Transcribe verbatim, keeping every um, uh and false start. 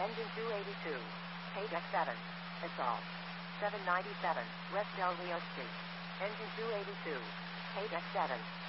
Engine two eighty-two. Page X seven. Assault. seven ninety-seven, West Del Rio Street. Engine two eighty-two. Page X seven.